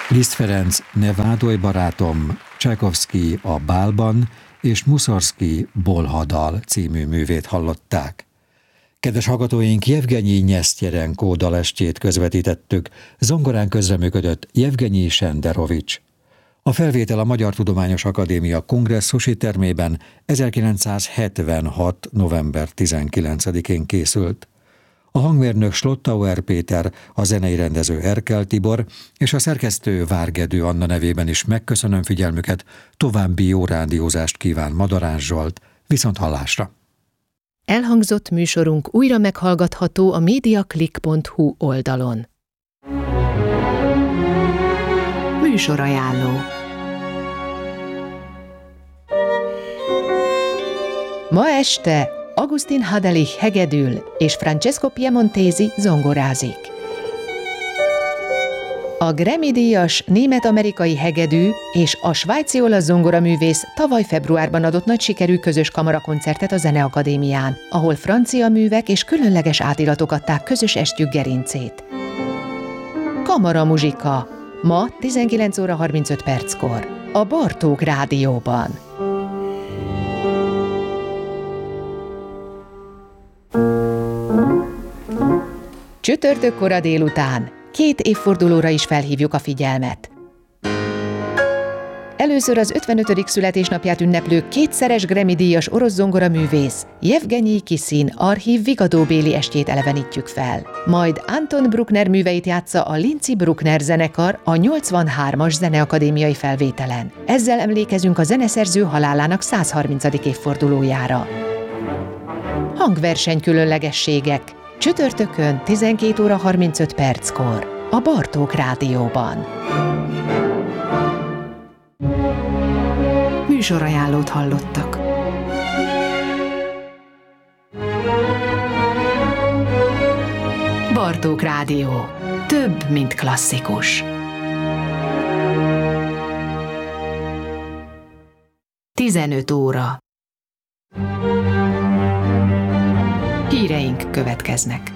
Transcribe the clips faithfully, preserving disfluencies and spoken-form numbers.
Liszt Ferenc Ne vádolj barátom, Csajkovszky A bálban és Muszorszky Bolha-dal című művét hallották. Kedves hallgatóink, Jevgenyi Nyesztyerenko dalestjét közvetítettük, zongorán közreműködött Jevgenyi Senderovics. A felvétel a Magyar Tudományos Akadémia kongresszusi termében ezerkilencszázhetvenhat. november tizenkilencedikén készült. A hangmérnök Slottauer Péter, a zenei rendező Erkel Tibor és a szerkesztő Várgedő Anna nevében is megköszönöm figyelmüket, további jó rádiózást kíván Madarás Zsolt, viszont hallásra! Elhangzott műsorunk újra meghallgatható a mediaclick pont hu oldalon. Műsorajánló. Ma este Augustin Hadelich hegedül és Francesco Piemontesi zongorázik. A Grammy-díjas német-amerikai hegedű és a svájci olasz zongoraművész tavaly februárban adott nagy sikerű közös kamarakoncertet a Zeneakadémián, ahol francia művek és különleges átillatok adták közös estjük gerincét. Kamara muzsika. Ma tizenkilenc óra harmincöt perckor. A Bartók Rádióban. Csütörtök kora délután két évfordulóra is felhívjuk a figyelmet. Először az ötvenötödik születésnapját ünneplő kétszeres Grammy-díjas orosz zongoraművész Jevgenyi Kisin archív vigadóbéli estjét elevenítjük fel. Majd Anton Bruckner műveit játsza a Lindsay Bruckner zenekar a nyolcvanhármas zeneakadémiai felvételen. Ezzel emlékezünk a zeneszerző halálának százharmincadik évfordulójára. Hangverseny különlegességek. Csütörtökön tizenkét óra harmincöt perckor a Bartók Rádióban. Műsorajánlót hallottak. Bartók Rádió. Több, mint klasszikus. tizenöt óra. Híreink következnek.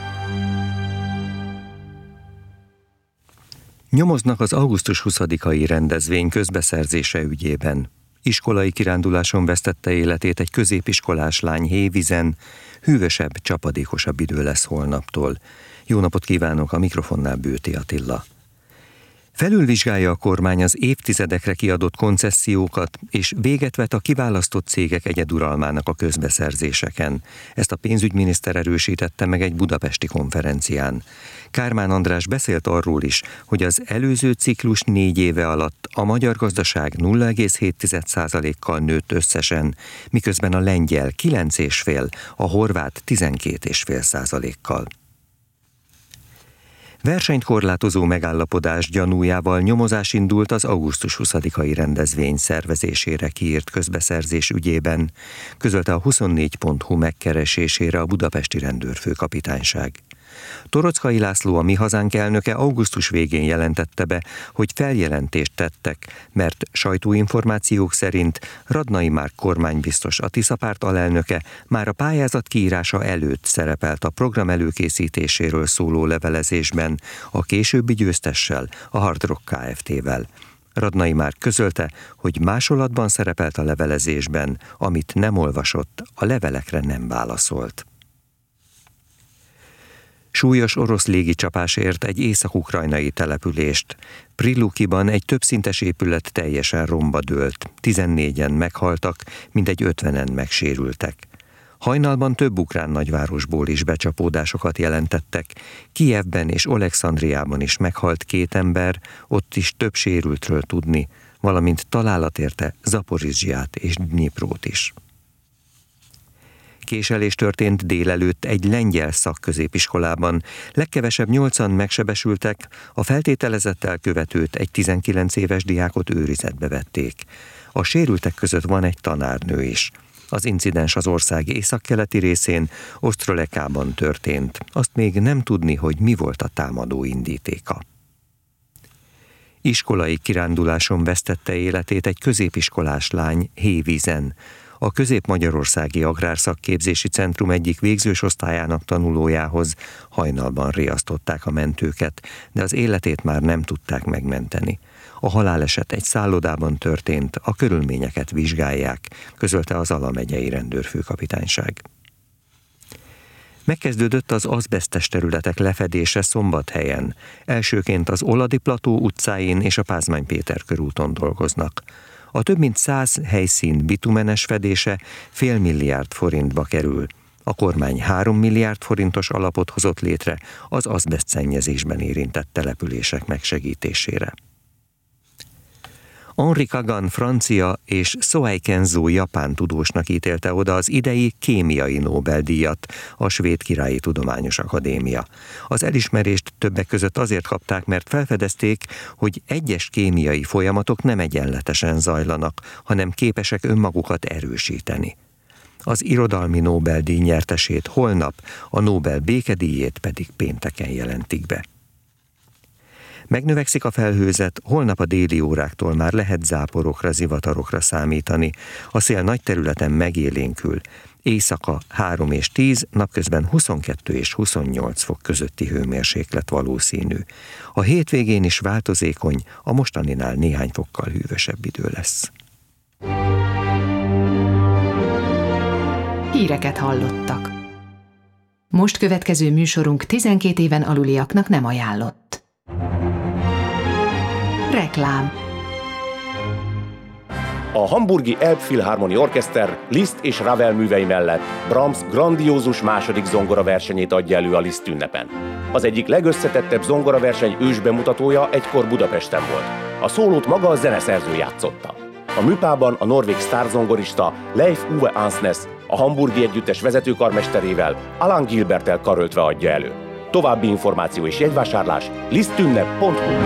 Nyomoznak az augusztus huszadikai rendezvény közbeszerzése ügyében. Iskolai kiránduláson vesztette életét egy középiskolás lány Hévízen, hűvösebb, csapadékosabb idő lesz holnaptól. Jó napot kívánok, a mikrofonnál Bőti Attila. Felülvizsgálja a kormány az évtizedekre kiadott koncesziókat, és véget vet a kiválasztott cégek egyeduralmának a közbeszerzéseken. Ezt a pénzügyminiszter erősítette meg egy budapesti konferencián. Kármán András beszélt arról is, hogy az előző ciklus négy éve alatt a magyar gazdaság nulla egész hét százalékkal nőtt összesen, miközben a lengyel kilenc egész öt, a horvát tizenkét egész öt százalékkal. Versenyt korlátozó megállapodás gyanújával nyomozás indult az augusztus huszadikai rendezvény szervezésére kiírt közbeszerzés ügyében, közölte a huszonnégy pont hu megkeresésére a budapesti rendőrfőkapitányság. Toroczkai László, a Mi Hazánk elnöke augusztus végén jelentette be, hogy feljelentést tettek, mert sajtóinformációk szerint Radnai Márk kormánybiztos, a Tiszapárt alelnöke már a pályázat kiírása előtt szerepelt a program előkészítéséről szóló levelezésben a későbbi győztessel, a Hard Rock Kft-vel. Radnai Márk közölte, hogy másolatban szerepelt a levelezésben, amit nem olvasott, a levelekre nem válaszolt. Súlyos orosz légicsapás ért egy észak-ukrajnai települést. Prilukiban egy többszintes épület teljesen romba dőlt. tizennégyen meghaltak, mintegy ötvenen megsérültek. Hajnalban több ukrán nagyvárosból is becsapódásokat jelentettek. Kijevben és Olekszandriában is meghalt két ember, ott is több sérültről tudni, valamint találat érte Zaporizsját és Dniprót is. Késelés történt délelőtt egy lengyel szakközépiskolában. Legkevesebb nyolcan megsebesültek, a feltételezett elkövetőt, egy tizenkilenc éves diákot őrizetbe vették. A sérültek között van egy tanárnő is. Az incidens az ország északkeleti részén, Osztrolekában történt. Azt még nem tudni, hogy mi volt a támadó indítéka. Iskolai kiránduláson vesztette életét egy középiskolás lány Hévízen. A Közép-Magyarországi Agrárszakképzési Centrum egyik végzős osztályának tanulójához hajnalban riasztották a mentőket, de az életét már nem tudták megmenteni. A haláleset egy szállodában történt, a körülményeket vizsgálják, közölte az Ala megyei rendőrfőkapitányság. Megkezdődött az azbesztes területek lefedése Szombathelyen. Elsőként az Oladi Plató utcáin és a Pázmány Péter körúton dolgoznak. A több mint száz helyszín bitumenes fedése fél milliárd forintba kerül. A kormány három milliárd forintos alapot hozott létre az azbesztszennyezésben érintett települések megsegítésére. Henri Kagan francia és Sohei Kenzo japán tudósnak ítélte oda az idei kémiai Nobel-díjat a Svéd Királyi Tudományos Akadémia. Az elismerést többek között azért kapták, mert felfedezték, hogy egyes kémiai folyamatok nem egyenletesen zajlanak, hanem képesek önmagukat erősíteni. Az irodalmi Nobel-díj nyertesét holnap, a Nobel békedíjét pedig pénteken jelentik be. Megnövekszik a felhőzet, holnap a déli óráktól már lehet záporokra, zivatarokra számítani. A szél nagy területen megélénkül. Éjszaka három és tíz, napközben huszonkettő és huszonnyolc fok közötti hőmérséklet valószínű. A hétvégén is változékony, a mostaninál néhány fokkal hűvösebb idő lesz. Híreket hallottak. Most következő műsorunk tizenkét éven aluliaknak nem ajánlott. Reklám. A hamburgi Elbphilharmonie Orchester Liszt és Ravel művei mellett Brahms grandiózus második zongoraversenyét adja elő a Liszt ünnepen. Az egyik legösszetettebb zongoraverseny ősbemutatója egykor Budapesten volt. A szólót maga a zeneszerző játszotta. A műpában a norvég sztárzongorista Leif Ove Ansnes a hamburgi együttes vezetőkarmesterével, Alan Gilberttel karöltve adja elő. További információ és jegyvásárlás lisztünnep pont hu.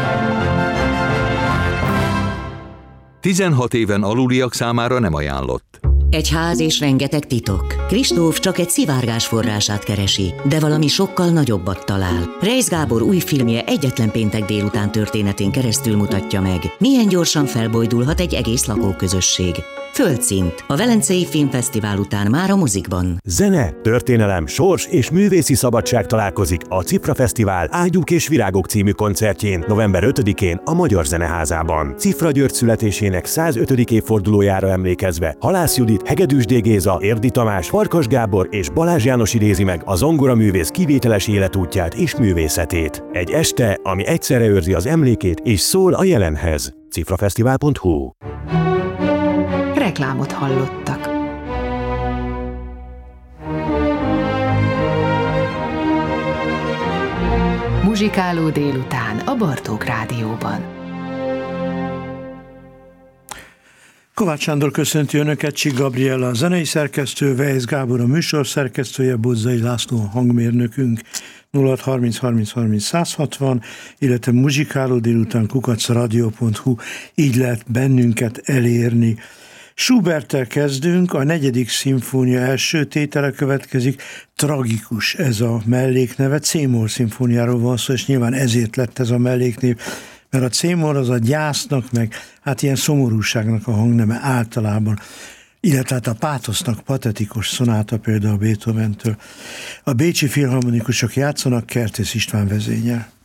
tizenhat éven aluliak számára nem ajánlott. Egy ház és rengeteg titok. Kristóf csak egy szivárgás forrását keresi, de valami sokkal nagyobbat talál. Reisz Gábor új filmje egyetlen péntek délután történetén keresztül mutatja meg, milyen gyorsan felbojdulhat egy egész lakóközösség. Földszint. A Velencei Filmfesztivál után már a mozikban. Zene, történelem, sors és művészi szabadság találkozik a Cifra Fesztivál Ágyúk és Virágok című koncertjén november ötödikén a Magyar Zeneházában. Cifra György születésének százötödik évfordulójára emlékezve Halász Judit, Hegedűs D. Géza, Érdi Tamás, Farkas Gábor és Balázs János idézi meg a zongoraművész kivételes életútját és művészetét. Egy este, ami egyszerre őrzi az emlékét és szól a jelenhez. cifrafesztivál pont hu. Reklámot hallottak. Muzsikáló délután a Bartók Rádióban. Kovács Sándor köszönti Önöket, Csik Gabriella a zenei szerkesztő, Weisz Gábor a műsor szerkesztője, Bozzai László a hangmérnökünk. nulla hat harminc harminc harminc száz hatvan, illetve muzsikáló délután kukac radio pont hu, így lehet bennünket elérni. Schuberttel kezdünk, a negyedik szimfónia első tétele következik, tragikus ez a mellékneve, C-moll szimfóniáról van szó, és nyilván ezért lett ez a melléknév, mert a C-moll az a gyásznak, meg hát ilyen szomorúságnak a hangneme általában, illetve hát a pátosznak patetikus szonáta például Beethoventől. A bécsi filharmonikusok játszanak, Kertész István vezényel.